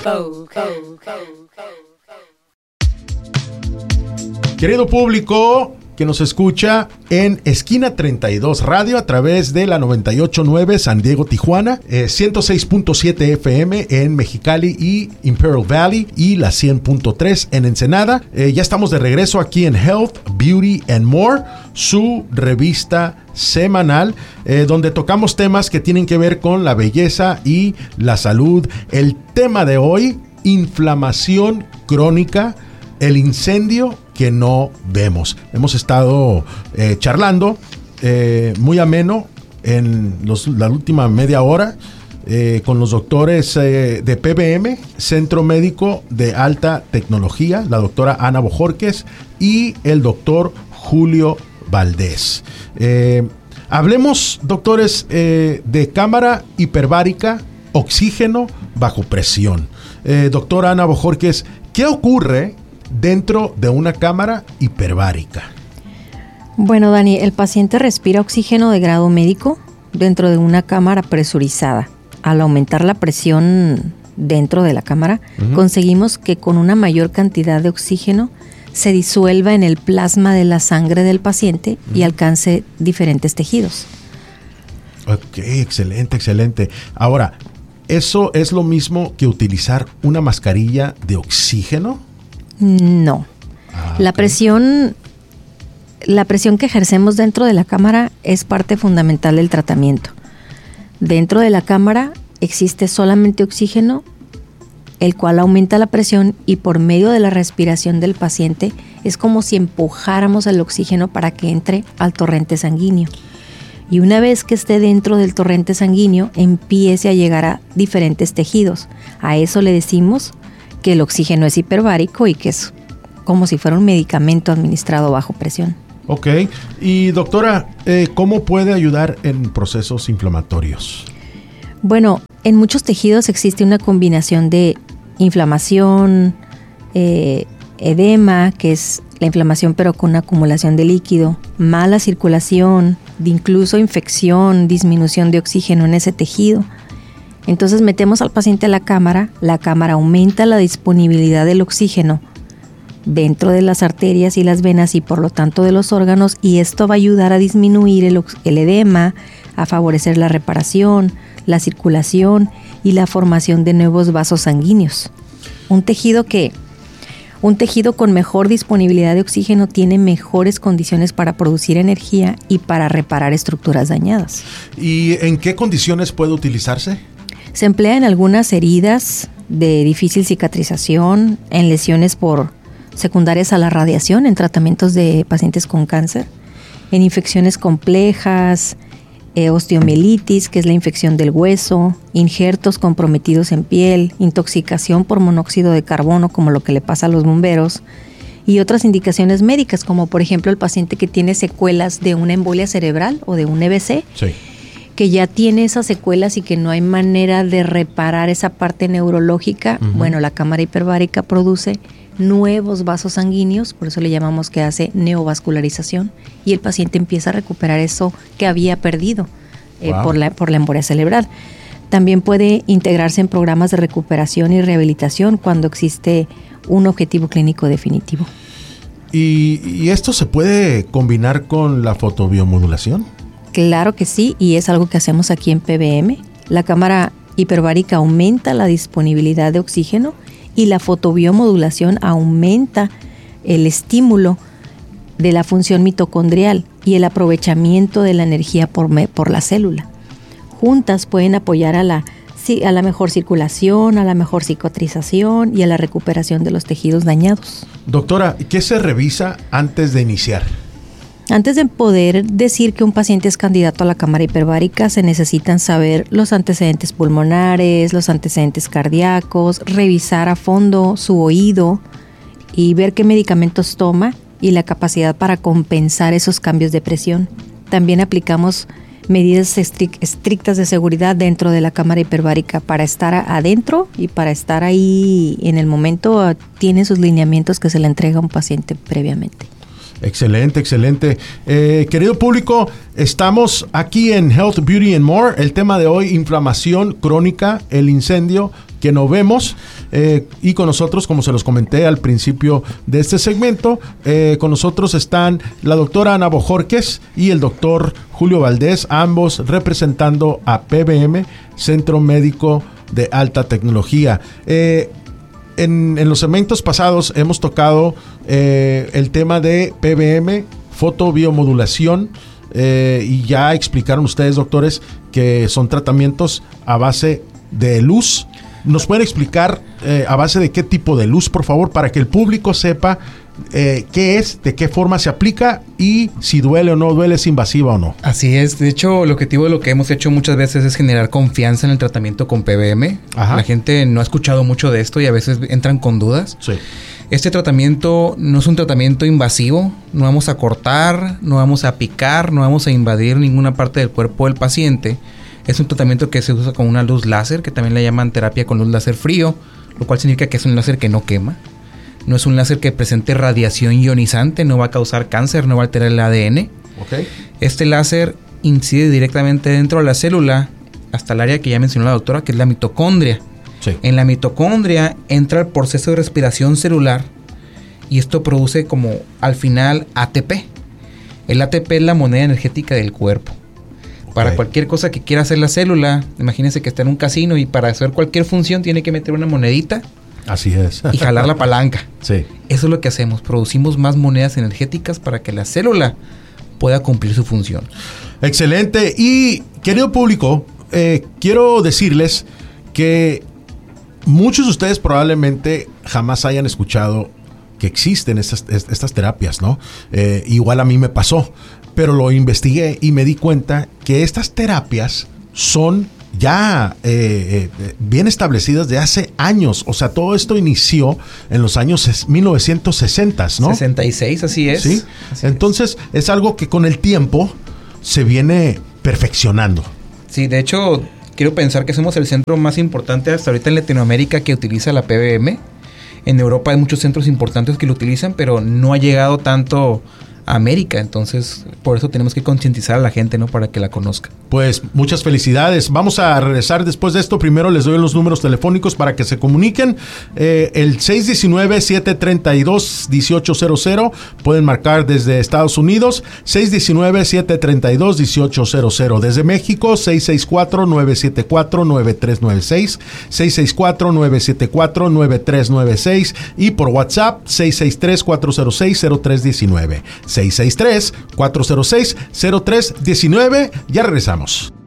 Querido público que nos escucha en Esquina 32 Radio a través de la 98.9 San Diego, Tijuana, 106.7 FM en Mexicali y Imperial Valley y la 100.3 en Ensenada. Ya estamos de regreso aquí en Health, Beauty and More, su revista semanal, donde tocamos temas que tienen que ver con la belleza y la salud. El tema de hoy, inflamación crónica, el incendio que no vemos. Hemos estado charlando muy ameno en la última media hora con los doctores de PBM, Centro Médico de Alta Tecnología, la doctora Ana Bojorquez y el doctor Julio Valdés. Hablemos, doctores, de cámara hiperbárica, oxígeno bajo presión. Doctora Ana Bojorquez, ¿qué ocurre dentro de una cámara hiperbárica? Bueno, Dani, el paciente respira oxígeno de grado médico dentro de una cámara presurizada. Al aumentar la presión dentro de la cámara, conseguimos que con una mayor cantidad de oxígeno se disuelva en el plasma de la sangre del paciente y alcance diferentes tejidos. Ok, excelente, excelente. Ahora, ¿eso es lo mismo que utilizar una mascarilla de oxígeno? No. La presión que ejercemos dentro de la cámara es parte fundamental del tratamiento. Dentro de la cámara existe solamente oxígeno, el cual aumenta la presión y por medio de la respiración del paciente es como si empujáramos el oxígeno para que entre al torrente sanguíneo. Y una vez que esté dentro del torrente sanguíneo, empiece a llegar a diferentes tejidos. A eso le decimos que el oxígeno es hiperbárico y que es como si fuera un medicamento administrado bajo presión. Ok. Y doctora, ¿cómo puede ayudar en procesos inflamatorios? Bueno, en muchos tejidos existe una combinación de inflamación, edema, que es la inflamación pero con acumulación de líquido, mala circulación, incluso infección, disminución de oxígeno en ese tejido. Entonces metemos al paciente a la cámara aumenta la disponibilidad del oxígeno dentro de las arterias y las venas y por lo tanto de los órganos, y esto va a ayudar a disminuir el edema, a favorecer la reparación, la circulación y la formación de nuevos vasos sanguíneos. Un tejido con mejor disponibilidad de oxígeno tiene mejores condiciones para producir energía y para reparar estructuras dañadas. ¿Y en qué condiciones puede utilizarse? Se emplea en algunas heridas de difícil cicatrización, en lesiones secundarias a la radiación, en tratamientos de pacientes con cáncer, en infecciones complejas, osteomielitis, que es la infección del hueso, injertos comprometidos en piel, intoxicación por monóxido de carbono, como lo que le pasa a los bomberos, y otras indicaciones médicas, como por ejemplo el paciente que tiene secuelas de una embolia cerebral o de un EBC, sí, que ya tiene esas secuelas y que no hay manera de reparar esa parte neurológica. Bueno, la cámara hiperbárica produce nuevos vasos sanguíneos, por eso le llamamos que hace neovascularización, y el paciente empieza a recuperar eso que había perdido por la embolia cerebral. También puede integrarse en programas de recuperación y rehabilitación cuando existe un objetivo clínico definitivo. ¿Y esto se puede combinar con la fotobiomodulación? Claro que sí, y es algo que hacemos aquí en PBM. La cámara hiperbárica aumenta la disponibilidad de oxígeno y la fotobiomodulación aumenta el estímulo de la función mitocondrial y el aprovechamiento de la energía por la célula. Juntas pueden apoyar a la mejor circulación, a la mejor cicatrización y a la recuperación de los tejidos dañados. Doctora, ¿qué se revisa antes de iniciar? Antes de poder decir que un paciente es candidato a la cámara hiperbárica, se necesitan saber los antecedentes pulmonares, los antecedentes cardíacos, revisar a fondo su oído y ver qué medicamentos toma y la capacidad para compensar esos cambios de presión. También aplicamos medidas estrictas de seguridad dentro de la cámara hiperbárica para estar adentro y para estar ahí en el momento. Tiene sus lineamientos que se le entrega a un paciente previamente. Excelente, excelente. Querido público, estamos aquí en Health, Beauty and More. El tema de hoy, inflamación crónica, el incendio que no vemos. Y con nosotros, como se los comenté al principio de este segmento, con nosotros están la doctora Ana Bojorquez y el doctor Julio Valdés, ambos representando a PBM, Centro Médico de Alta Tecnología. En los segmentos pasados hemos tocado el tema de PBM, fotobiomodulación, y ya explicaron ustedes, doctores, que son tratamientos a base de luz. ¿Nos pueden explicar a base de qué tipo de luz, por favor, para que el público sepa qué es, de qué forma se aplica y si duele o no duele, es invasiva o no? Así es. De hecho, el objetivo de lo que hemos hecho muchas veces es generar confianza en el tratamiento con PBM. Ajá. La gente no ha escuchado mucho de esto y a veces entran con dudas. Sí. Este tratamiento no es un tratamiento invasivo. No vamos a cortar, no vamos a picar, no vamos a invadir ninguna parte del cuerpo del paciente. Es un tratamiento que se usa con una luz láser, que también le llaman terapia con luz láser frío, lo cual significa que es un láser que no quema. No es un láser que presente radiación ionizante, no va a causar cáncer, no va a alterar el ADN. Okay. Este láser incide directamente dentro de la célula hasta el área que ya mencionó la doctora, que es la mitocondria. Sí. En la mitocondria entra el proceso de respiración celular y esto produce como al final ATP. El ATP es la moneda energética del cuerpo. Para cualquier cosa que quiera hacer la célula, imagínense que está en un casino y para hacer cualquier función tiene que meter una monedita. Así es. Y jalar la palanca. Sí. Eso es lo que hacemos. Producimos más monedas energéticas para que la célula pueda cumplir su función. Excelente. Y, querido público, quiero decirles que muchos de ustedes probablemente jamás hayan escuchado que existen estas terapias, ¿no? Igual a mí me pasó. Pero lo investigué y me di cuenta que estas terapias son ya bien establecidas de hace años. O sea, todo esto inició en los años 1960, ¿no? 66, así es. Sí. Así Entonces, es algo que con el tiempo se viene perfeccionando. Sí, de hecho, quiero pensar que somos el centro más importante hasta ahorita en Latinoamérica que utiliza la PBM. En Europa hay muchos centros importantes que lo utilizan, pero no ha llegado tanto a América. Entonces, por eso tenemos que concientizar a la gente, ¿no? Para que la conozca. Pues muchas felicidades. Vamos a regresar después de esto. Primero les doy los números telefónicos para que se comuniquen. El 619-732-1800. Pueden marcar desde Estados Unidos. 619-732-1800. Desde México, 664-974-9396. 664-974-9396. Y por WhatsApp, 663-406-0319. 663-406-0319. Ya regresamos.